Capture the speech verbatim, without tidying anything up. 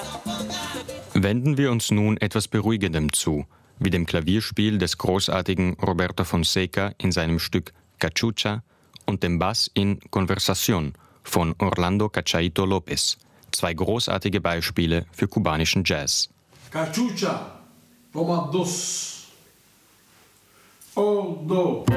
Wenden wir uns nun etwas Beruhigendem zu, wie dem Klavierspiel des großartigen Roberto Fonseca in seinem Stück Cachucha und dem Bass in Conversación von Orlando Cachaito López, zwei großartige Beispiele für kubanischen Jazz. Cachucha, toma dos. Oh, do.